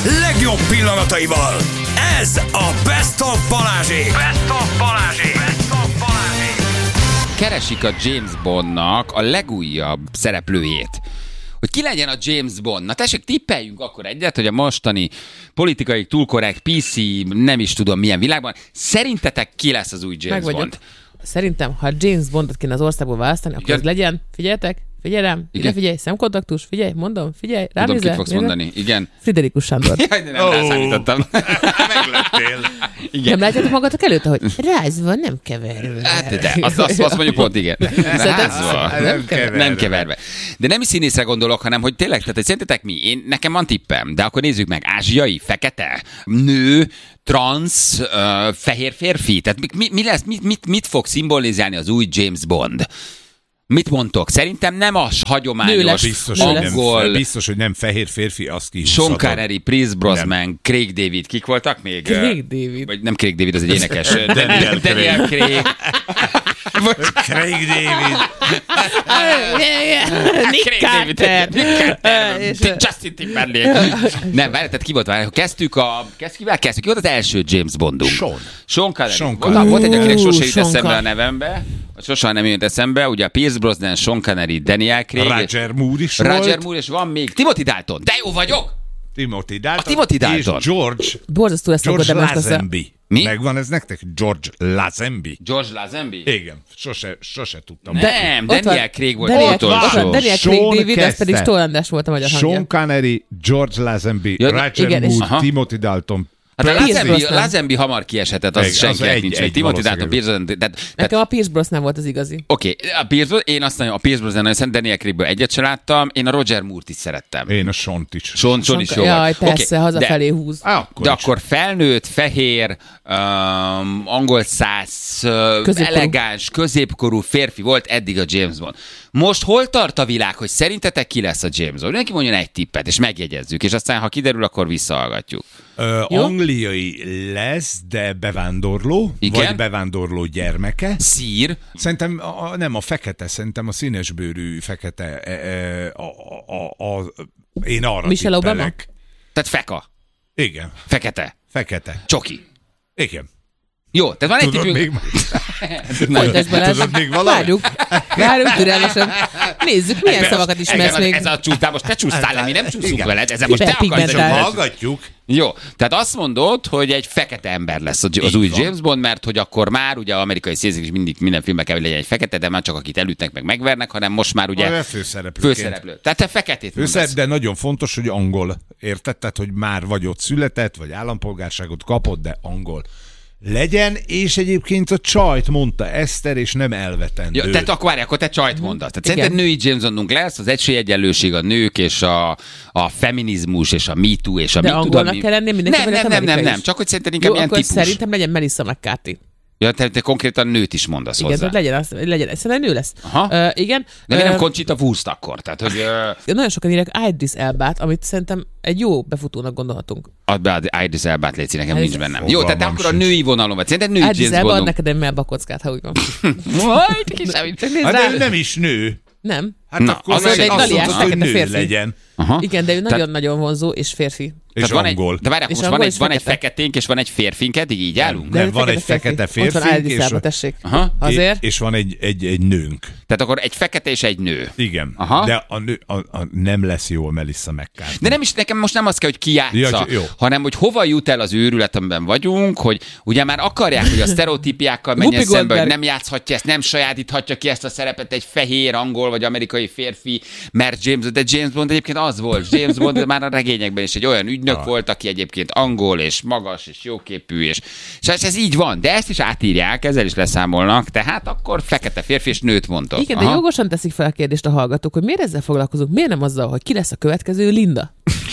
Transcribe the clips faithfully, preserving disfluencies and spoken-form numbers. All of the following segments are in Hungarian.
legjobb pillanataival. Ez a Best of Balázsék. Best of Balázsék. Best of Balázsék. Keresik a James Bondnak a legújabb szereplőjét. Hogy ki legyen a James Bond? Na tessék, tippeljünk akkor egyet, hogy a mostani politikai túlkorrekt pé cé, nem is tudom milyen világban, szerintetek ki lesz az új James Bond? Szerintem, ha James Bondot kéne az országból választani, akkor igen? az legyen, figyeljetek, figyelj rám, ide figyelj, szemkontaktus, figyelj, mondom, figyelj, rám tudom, nézel. Tudom, kit fogsz mondani, igen. Friderikus Sándor. Jaj, de nem oh. rászállítottam. Meglettél. Igen. Nem látjátok magatok előtte, hogy rázva, nem keverve. Hát, de azt, azt, azt mondjuk pont, igen. Rázva, nem, nem, keverve. nem keverve. De nem is színészre gondolok, hanem hogy tényleg, tehát hogy szerintetek mi? Én, nekem van tippem, de akkor nézzük meg. Ázsiai, fekete, nő, transz, uh, fehér férfi. Tehát mi, mi lesz, mit, mit, mit fog szimbolizálni az új James Bond? Mit mondtok? Szerintem nem a hagyományos biztos, angol... hogy nem, biztos, hogy nem fehér férfi, az ki. Sean Connery, Pierce Brosnan, Craig David, kik voltak még? Craig David. Vagy nem Craig David, az egy énekes. Daniel, Daniel Craig. Craig David. Nick Carter. Justin Timberlake. Nem, várj, tehát ki volt? Várj, kezdtük a... Kivel kezdtük? Ki volt az első James Bondunk? Sean. Sean Connery. Sean Volt, volt egy, akinek sose jut Sean eszembe a Connery. nevembe. Sosem nem jött eszembe. Ugye a Pierce Brosnan, Sean Connery, Daniel Craig. Roger Moore is Roger volt. Moore, és van még Timothy Dalton. De jó vagyok! Timothy Dalton. A Timothy Dalton. És George. Borzasztó ezt George szokott, de most Lazenby. Mi? Megvan ez nektek? George Lazenby. George Lazenby? Igen, sose, sose tudtam. Nem, Ott Daniel van. Craig volt Daniel, az ott van, utolsó. Daniel Sean Craig David, az kezdte. pedig Stoll András volt a magyar hangja. Sean Connery, George Lazenby, Ja, Roger igen, és- Moore, Aha. Timothy Dalton. Hát a Pierce Lazenby, Brosnan. Lazenby hamar kiesetett, az Egy- az senkinek egy- nincs. egy Meg Timothy Dalton, valószínűleg. Pierce Brosnan, tehát, tehát Nekem a Pierce Brosnan volt az igazi. oké, okay, a Pierce Brosnan, én azt mondom, a Pierce Brosnan, nagyon Daniel Craigből egyet se láttam, én a Roger Moore-t is szerettem. Én a Sean-t is. Sean, Sean is jó Jaj, volt. persze, Oké, hazafelé de- húz. Á, akkor De is. akkor felnőtt, fehér, um, angol száz, uh, Középkorú. elegáns, középkorú férfi volt eddig a James Bond. Most hol tart a világ, hogy szerintetek ki lesz a James Bond? Neki mondjon egy tippet, és megjegyezzük, és aztán, ha kiderül, akkor visszahallgatjuk. Ö, Jó? angliai lesz, de bevándorló, Igen? vagy bevándorló gyermeke. Szír, Szerintem a, nem a fekete, szerintem a színesbőrű fekete. E, e, a, a, a, a, én arra Michelle Obama? tippelek. tehát feka, Igen, fekete, fekete. csoki. Igen. Jó, tehát van egy Tudod tippünk. még, Folytasd, Balázs. Tudod még valamit? Várjuk. Várjuk türelmesen. Nézzük, milyen szavakat ismersz ez, még. Ez a csúsztál, most te csúsztál le, mi nem csúszunk veled, ezzel most te akarsz. Hiperpigmentált. hogy- hallgatjuk. Jó, tehát azt mondod, hogy egy fekete ember lesz az Így új van. James Bond, mert hogy akkor már ugye amerikai színészek is mindig minden filmben kell, hogy legyen egy fekete, de már csak akit elütnek meg megvernek, hanem most már ugye A főszereplőként. főszereplő. Tehát te feketét Főszer, mondasz. de nagyon fontos, hogy angol. Érted? Tehát, hogy már vagy ott született, vagy állampolgárságot kapott, de angol legyen, és egyébként a csajt mondta Eszter, és nem elvetendő. Ja, tehát akkor várj, akkor te csajt mondasz. Tehát Igen. szerinted női James Bondunk lesz, az esélyegyenlőség, a nők és a, a feminizmus és a Me Too és a De mit tudom angolnak mi. kell lennie mindenképpen, Nem, nem, nem, nem, amerikai nem, is. csak hogy szerinted inkább Jó, ilyen akkor típus. szerintem legyen Melissa McCarthy. Ja, te, te konkrétan nőt is mondasz Igen, hozzá. tehát legyen, az, legyen, szerintem nő lesz. Aha. Uh, igen. De miért nem Ö, Conchita Wurst akkor? Tehát, hogy uh, Nagyon sokan írják Idris Elbát, amit szerintem egy jó befutónak gondolhatunk. add be az Idris Elbát, légy nekem Ez- nincs bennem. Jó, Fogalmam tehát akkor a sincs. női vonalon vagy. Szerinted női Idris James Elba ad Bondunk? neked egy melbakockát, ha úgy van. Majd kisebb. Csak nézd Hát rá. de ő nem is nő. Nem. Hát Na, akkor az meg egy azt Daliás mondod, hogy fekete nő férfi. legyen. Aha. Igen, de ő Tehát- nagyon-nagyon vonzó és férfi. És Tehát van angol. Egy, de várják, És most van angol egy, és van egy fekete. feketénk, és van egy férfink, eddig így állunk? De Nem, ő van egy fekete Ott van férfink, Idris és- Elba, tessék. Aha. Azért. És van egy, egy, egy nőnk. Tehát akkor egy fekete és egy nő. Igen. Aha. De a nő a, a nem lesz jól Melissa McCarthy. De nem is, nekem most nem az kell, hogy ki játsza, Ja, jó. hanem hogy hova jut el az őrület, amiben vagyunk, hogy ugye már akarják, hogy a sztereotípiákkal menjen Whoopi szembe, hogy Goldberg. nem játszhatja ezt, nem sajátíthatja ki ezt a szerepet egy fehér, angol vagy amerikai férfi, mert James, de James Bond egyébként az volt. James Bond már a regényekben is egy olyan ügynök Ah. volt, aki egyébként angol és magas és jóképű, és, és ez, ez így van, de ezt is átírják, ezzel is leszámolnak, tehát akkor fekete férfi és nőt mondtok. Igen, de Aha. jogosan teszik fel a kérdést a hallgatók, hogy miért ezzel foglalkozunk, miért nem azzal, hogy ki lesz a következő Linda?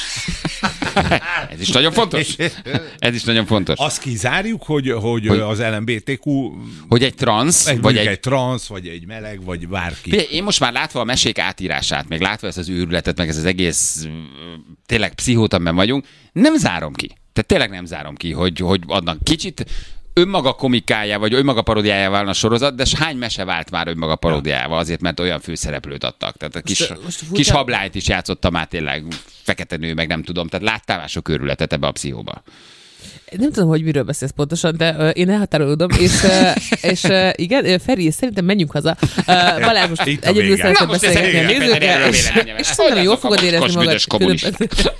Ez is nagyon fontos. Ez is nagyon fontos. Azt kizárjuk, hogy, hogy, Hogy- az el em bé té kú Hogy egy transz, egy, vagy egy, egy egy transz, vagy egy meleg, vagy bárki. Figyelj, én most már látva a mesék átírását, meg látva ezt az őrületet, meg ez az egész mm, tényleg pszichót, amiben vagyunk, nem zárom ki. Tehát tényleg nem zárom ki, hogy, hogy adnak kicsit önmaga komikája, vagy önmaga paródiája válna a sorozat, de hány mese vált már önmaga paródiával, azért, mert olyan főszereplőt adtak. Tehát a kis, Most- most furcsa- kis hablányt is játszotta már tényleg, fekete nő, meg nem tudom. Tehát láttál már sok őrületet ebbe a pszichóba. Nem tudom, hogy miről beszélsz pontosan, de uh, én elhatárolódom, és, uh, és uh, igen, uh, Feri, szerintem menjünk haza. Uh, Balázs most Itt a egyedül vége. szeretnél Na, most beszélgetni a ez egy nézőkkel, erről és, véleményem. és szerintem jól fogod érezni magad. Büdös kommunista.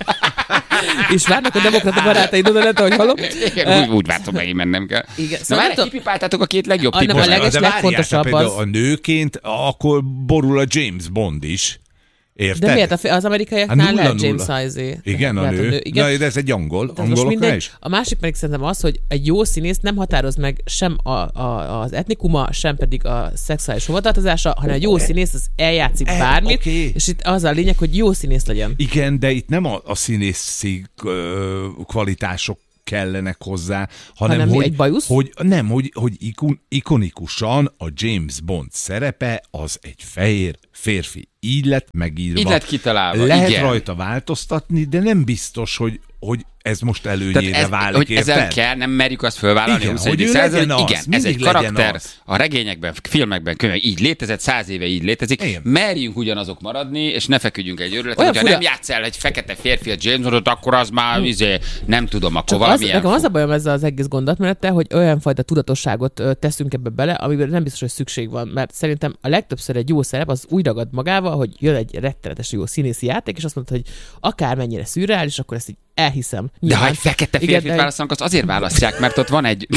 És várnak a demokrata barátaid oda lent, ahogy hallom. Igen, úgy, úgy vártam, megint mennem kell. Igen, Na szóval már nem tudom- kipipáltátok a két legjobb Ah, nem, tippot. a leges- De várjál, legfontosabb tehát például az- a nőként akkor borul a James Bond is. Érted? De miért? A fi- Az amerikaiaknál Hát nulla, lehet nulla. James Sizé. Igen, a Lehet nő. Igen. Na, de ez egy angol. Tehát most Angoloknál mindegy. is? A másik pedig szerintem az, hogy egy jó színész nem határoz meg sem a, a, az etnikuma, sem pedig a szexuális hovatartozása, hanem egy jó színész az eljátszik Eh, bármit, oké. és itt az a lényeg, hogy jó színész legyen. Igen, de itt nem a, a színészi ö, kvalitások kellenek hozzá, hanem, Hanem mi, hogy, egy bajusz? hogy nem, hogy, hogy ikon, ikonikusan a James Bond szerepe az egy fehér férfi. Így lett megírva. Így lett kitalálva, Lehet igen. rajta változtatni, de nem biztos, hogy, hogy ez most előnyére Tehát ez, válik, hogy ezzel érted? kell, nem merjük azt fölvállalni Igen, a huszonegyedik hogy ő században, legyen az, igen, ez mindig egy legyen karakter, az. a regényekben, filmekben, könyvekben így létezett, száz éve így létezik, Igen. merjünk ugyanazok maradni, és ne feküdjünk egy őrületet, Olyan hogyha fura- nem játsz el egy fekete férfi a James Bondot, akkor az már, izé, nem tudom, akkor Csak az, valamilyen... nekem az a bajom ezzel az egész gondolatmenettel, hogy olyan fajta tudatosságot ö, teszünk ebbe bele, amiben nem biztos, hogy szükség van, mert szerintem a legtöbbször egy jó szerep az úgy ragad magával, hogy jön egy rettenetesen jó színészi játék, és azt mondta, hogy akármennyire szürreális, akkor ezt így elhiszem. De Nyilván. ha egy fekete Igen, férfit de- választanak, azt azért választják, mert ott van egy...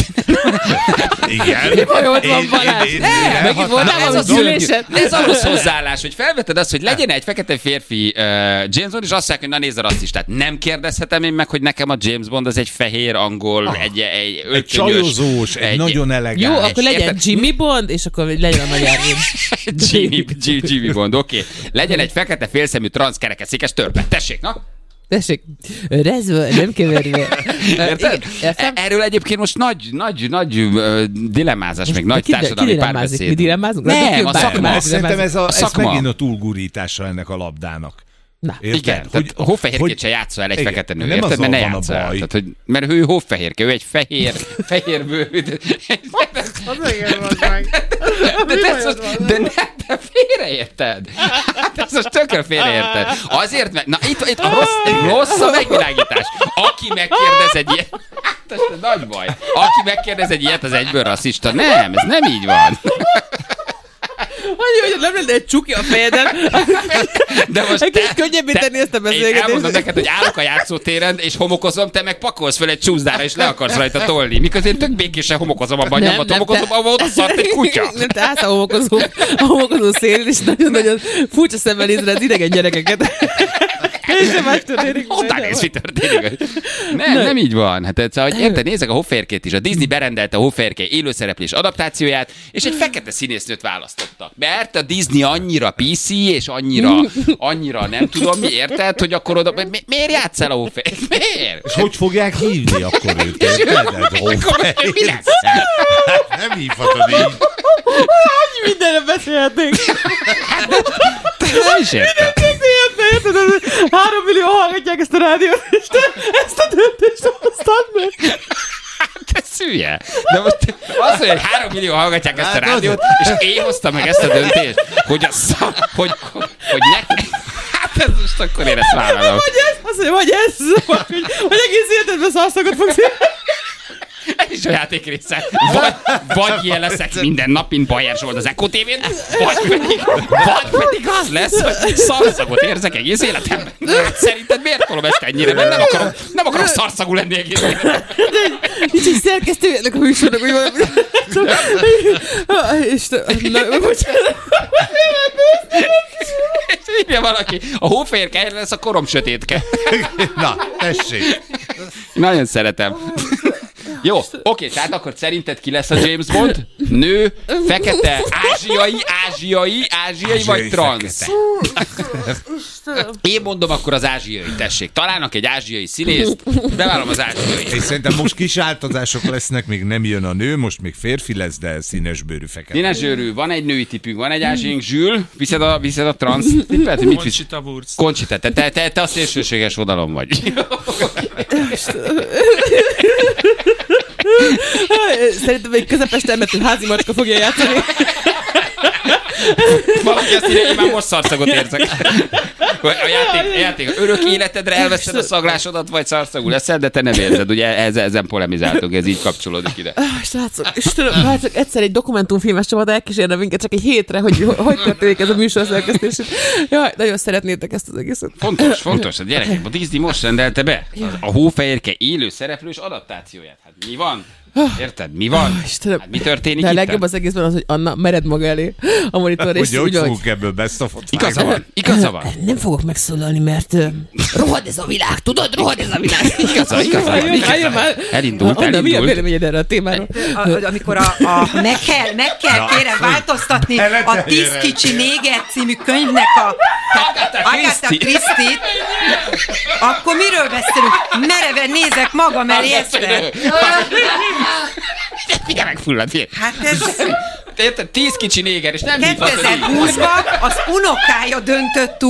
Igen. Mi baj ott van, Én- Balázs? én- én- Ne, én- megint hat- voltál hát- valami hát- gyűlésen? De ez ahhoz hozzáállás, hogy felveted azt, hogy legyen egy fekete férfi uh, James Bond, és azt mondják, hogy na nézd a rasszistát. Nem kérdezhetem én meg, hogy nekem a James Bond az egy fehér angol, Ah, egy, egy, Egy öltönyös, csajozós, egy, nagyon elegáns. Jó, akkor legyen érted? Jimmy Bond, és akkor legyen a nagy Árvin. Jimmy, Jimmy, Jimmy Bond, oké. Okay. Legyen egy fekete félszemű transzkerekesszékes törpe. Tessék, na? Tessék, rezve, nem keverve. Érted? Igen, értem? E- Erről egyébként most nagy, nagy, nagy uh, dilemmázás, meg nagy Ki- ki társadalmi dilemmázik? párbeszéd. Mi dilemmázunk? Nem, Látok, a bárki szakma. más Ez szerintem ez, a, A ez szakma. megint a túlgurítása ennek a labdának. Na. Érted? Igen, hogy, tehát hófehérkét se játszol el egy igen, fekete nő, nem érted? azzal Mert ne van a játszol el. baj. Tehát, hogy, mert ő hófehérke, ő egy fehér, fehér bőrű. De, de, te, de ne, te félreérted. Hát ezt most tökre félreérted. Azért, mert, na itt, itt a rossz, rossz a megvilágítás. Aki megkérdez egy ilyet, hát ez nagy baj. Aki megkérdez egy ilyet, az egyből rasszista. Nem, ez nem így van. Annyi, hogy nem lenne egy csuki a fejeden. De most Egy te, kicsit könnyebb tenni ezt a Én beszélgetést. elmondom neked, hogy állok a játszótéren, és homokozom, te meg pakolsz fel egy csúszdára, és le akarsz rajta tolni. Miközben én tök békésen homokozom abban a Nem, nyomban, nem, homokozom, te- ahol ott szart egy kutya. Nem, te állsz a homokozó, a homokozó szélén, és nagyon-nagyon furcsa szemmel nézed az idegen gyerekeket. És más történik. Oda néz, mi történik. Nem, nem így van. Hát ez, hogy érted, nézzek a Hofférkét is. A Disney berendelte a Hofférke élőszereplés adaptációját, és egy fekete színésznőt választottak. Mert a Disney annyira pé cé, és annyira, annyira nem tudom mi, érted, hogy akkor oda... Mi, miért játsz el a Hofférke? Miért? És hogy fogják hívni akkor őt? Érted? Ez Akkor Hoffehér. mi lesz? Nem hívhatod így. Mindenre beszélhetnénk. Nem is értem. Érted, három millió hallgatják ezt a rádiót, és te ezt a döntést hoztad meg. Te szülje. De most az, hogy három millió hallgatják ezt a Hát az- rádiót, és én hoztam meg ezt a döntést, hogy a szak, hogy, hogy, hogy ne... Hát ez most akkor én ezt vállalom. Vagy ez, azt mondja, vagy ez, vagy, hogy, hogy egész életedben szarszagot fogsz Ez is a játék része. Vagy, vagy ilyen leszek minden nap, mint Bajer Zsolt az Eko té vén, vagy pedig, vagy pedig az lesz, hogy szarszagot érzek egész életemben. Szerinted miért tolom ezt ennyire? Mert nem akarom, nem akarom szarszagú lenni egész életemben. Nincs egy szerkesztő ennek a műsornak, hogy valami... Isten, na, bocsánat. És hívja valaki, a hófehérke helyre lesz a korom sötétke. Na, tessék. Nagyon szeretem. Jó, oké, tehát akkor szerinted ki lesz a James Bond? Nő, fekete, ázsiai, ázsiai, ázsiai vagy Ázsiai transz? Én mondom akkor az ázsiai, tessék. Találnak egy ázsiai színészt, bevállalom az ázsiai. És szerintem most kis áltozások lesznek, még nem jön a nő, most még férfi lesz, de színesbőrű fekete. Színes zsőrű, van egy női tipünk, van egy ázsiaink, Zsül, viszed a, viszed a transz tippet? Mit visz? Conchita Wurst. Conchita, te, te, te, te a szélsőséges oldalon vagy. Szerintem egy közepes termetű házi macska fogja játszani. Valaki azt írja, én már most szarszagot érzek. A játék, a játék örök életedre elveszed a szaglásodat, vagy szarszagú leszel, de te nem érzed. Ugye ez, ezen polemizáltunk, ez így kapcsolódik ide. Srácok, Istenem, hát csak egyszer egy dokumentumfilmes csapat elkísérne minket csak egy hétre, hogy hogy történik ez a műsor szerkesztését. Jaj, nagyon szeretnétek ezt az egészet. Fontos, fontos. A gyerekek, a Disney most rendelte be a Hófehérke élő szereplős adaptációját. Hát mi van? Érted? Mi van? Istenem. Hát mi történik de a itt? legjobb az egészben az, hogy Anna mered maga elé a monitor, és Hogy hogy úgy, hogy fogunk ebből best of Igaza van, igaza van. nem fogok megszólalni, mert uh, rohad ez a világ, tudod? Rohad ez a világ. Igaza, igaza van, igaza van. Elindult, Anna, mi a elindult. véleményed erre a témáról? A, amikor a, a meg kell, meg kell kérem változtatni a Tíz kicsi néger című könyvnek a Agatha Christie-t, akkor miről beszélünk? Mereven nézek magam elé Eszter. Figyelj meg, fullad, figyelj. Hát ez Érted? Tíz kicsi néger, és nem hívhatod így. kétezer-húszban az unokája döntött